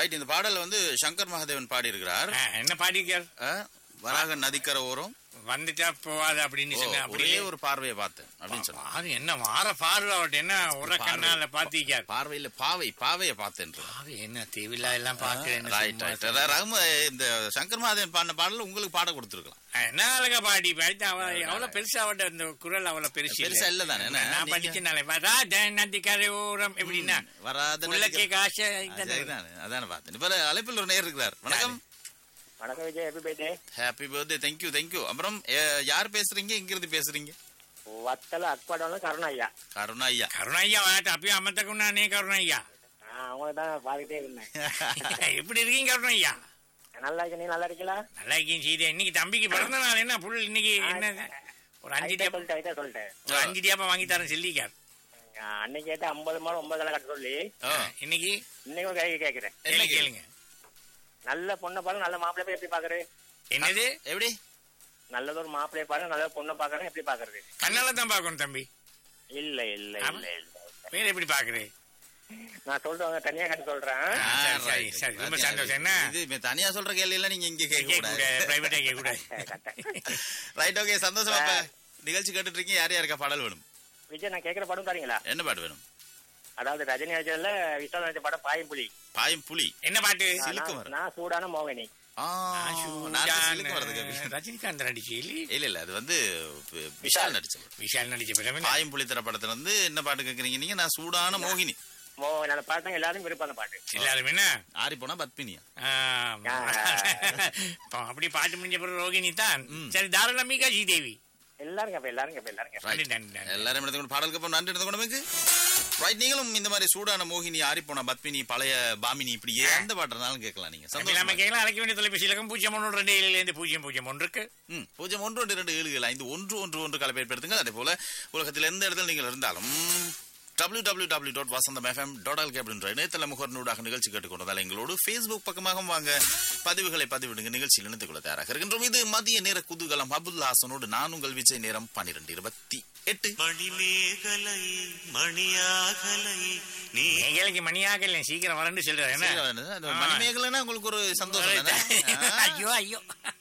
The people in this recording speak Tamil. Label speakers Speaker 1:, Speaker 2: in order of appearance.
Speaker 1: ரைட். இந்த பாடல் வந்து சங்கர் மகாதேவன் பாடி இருக்கிறார்.
Speaker 2: என்ன பாடியிருக்கார்?
Speaker 1: வராக நதிக்கரை ஓரம்
Speaker 2: வந்துட்டா போவாது அப்படின்னு சொன்ன.
Speaker 1: அப்படியே ஒரு பார்வையை பார்த்தேன் அப்படின்னு சொன்னா.
Speaker 2: அது என்ன மாற பார்வை அவட்ட என்ன ஒரு கண்ணால பாத்திக்கார்.
Speaker 1: பார்வையில பாவையை பார்த்தேன்.
Speaker 2: என்ன தேவையில்லா எல்லாம் பாக்குறேன்.
Speaker 1: இந்த சங்கர் மகாதேவன் பாடின பாடல உங்களுக்கு பாட கொடுத்துருக்கலாம்.
Speaker 2: என்ன அழகா பாடி அவ்வளவு பெருசா அவட்ட இந்த குரல் அவ்வளவு பெருசா
Speaker 1: இல்ல தானே.
Speaker 2: நான் படிச்சனால நதிக்கரை ஓரம் எப்படின்னா
Speaker 1: வராத
Speaker 2: காசு
Speaker 1: அதான பார்த்தேன். இப்ப அழைப்பில் ஒரு நேர் இருக்கிறார். வணக்கம்.
Speaker 3: வணக்கம் Vijay, happy birthday.
Speaker 1: Happy birthday. Thank you. அப்புறம் யார் பேசுறீங்க? எங்க இருந்து பேசுறீங்க?
Speaker 3: வத்தல அக்பாடோல கருணையா.
Speaker 2: கருணையா அப்பயும் அமத்தக்கும் நானே கருணையா.
Speaker 3: அவங்கள தான் பாத்துட்டே இருந்தேன்.
Speaker 2: எப்படி இருக்கீங்க கருணையா?
Speaker 3: நல்லா இருக்கு. நீ நல்லா இருக்கீங்களா?
Speaker 2: நல்லா இருக்கீங்க சீதே. இன்னைக்கு தம்பிக்கு பிறந்த நாள். என்ன புல் இன்னைக்கு என்ன ஒரு 5
Speaker 3: சொல்லிட்டேன்.
Speaker 2: 5 டியாப்பா வாங்கி தரேன் சொல்லிக்கார்.
Speaker 3: அன்னைக்கு கேட்ட 50 மாதம் 9 கட்ட சொல்லி
Speaker 2: இன்னைக்கு
Speaker 3: கை கேக்குறேன்.
Speaker 2: என்ன கேளுங்க?
Speaker 3: நல்ல பொண்ணை பாருங்க, நல்ல மாப்பிள்ளை போய் எப்படி பாக்குறது?
Speaker 2: என்னது எப்படி?
Speaker 3: நல்லதொரு மாப்பிள்ளைய பாருங்க, நல்ல பொண்ணை பாக்குறேன் எப்படி பாக்குறது?
Speaker 2: கண்ணால தான் பாக்கணும் தம்பி.
Speaker 3: இல்ல
Speaker 2: வேற எப்படி பாக்குறது?
Speaker 3: நான் சொல்றேன், தனியா கட்டு சொல்றேன்.
Speaker 2: சரி ரொம்ப சந்தோஷம். என்ன
Speaker 1: இது தனியா சொல்ற கேள்வி எல்லாம் நீங்க இங்க கேட்க கூடாது,
Speaker 2: பிரைவேட்டா கேட்க கூடாது.
Speaker 1: ரைட், ஓகே, சந்தோஷமா. நிகழ்ச்சி கேட்டுட்டு இருக்கீங்க. யார் யாருக்கா பாடல் வேணும்?
Speaker 3: விஜய், நான் கேக்குற படம் தரீங்களா?
Speaker 1: என்ன பாட்டு வேணும்?
Speaker 3: அதாவது ரஜினி நடிச்சதுல விசால் நடிச்ச படம் பாயும் புலி.
Speaker 2: என்ன பாட்டு?
Speaker 3: நான் சூடான மோகினி.
Speaker 2: ரஜினிகாந்த் நடிச்சு
Speaker 1: இல்ல அது வந்து விஷால் நடிச்ச படம். பாயும் புலி திரைப்படத்துல வந்து என்ன பாட்டு கேக்குறீங்க நீங்க? நான் சூடான மோகினி.
Speaker 3: அந்த பாட்டு எல்லாரும் விருப்பம். அந்த பாட்டு
Speaker 2: எல்லாரும் என்ன
Speaker 1: ஆறி போனா பத்மினியா?
Speaker 2: அப்படி பாட்டு முடிஞ்ச பிறகு ரோகிணி தான். சரி, தாராளமிகா ஸ்ரீதேவி
Speaker 1: எல்லாரும் பாடலுக்கு நன்றி எடுத்துக்கொண்டு. ரைட், நீங்களும் இந்த மாதிரி சூடான மோகினி, ஆரிப்போன பத்மினி, பழைய பாமினி, இப்படி எந்த பாட்டுனாலும் கேட்கலாம். நீங்க
Speaker 2: சந்தோஷமா கேட்கலாம். அழைக்க வேண்டிய தொலைபேசி இலக்கம் 012 001
Speaker 1: 0122111 கலை பயன்படுத்துங்க. அதே போல உலகத்தில் எந்த இடத்துல நீங்கள் இருந்தாலும் www.vasantham.fm.lk அப்படின்ற இணையதள முகநூடாக நிகழ்ச்சி கேட்டுக்கொண்டதால் எங்களோடு Facebook பக்கமாக வாங்க, பதிவுகளை பதிவிடுங்க. நிகழ்ச்சியில் இணைத்துக் கொள்ள தயாராக இருக்கின்றோம். இது மதிய நேர குதூகலம். அபுல் ஹாசனோடு நான் உங்கள் விஜய். நேரம் 12:28.
Speaker 2: மணியாகலை சீக்கிரம் வரண்டு சொல்றேன்.
Speaker 1: மணிமேகலைன்னா உங்களுக்கு ஒரு சந்தோஷம்.
Speaker 2: ஐயோ